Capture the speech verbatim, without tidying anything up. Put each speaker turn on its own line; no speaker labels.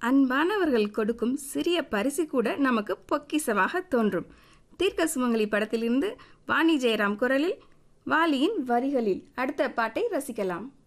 அன்பானவர்கள் கொடுக்கும் சிறிய பரிசு கூட நமக்கு பொக்கிசமாக தோன்றும். தீர்க்க சுமங்கலி படத்திலிருந்து வாணி ஜெயராம் குரலில் வாலியின் வரிகளில் அடுத்த பாட்டை ரசிக்கலாம்.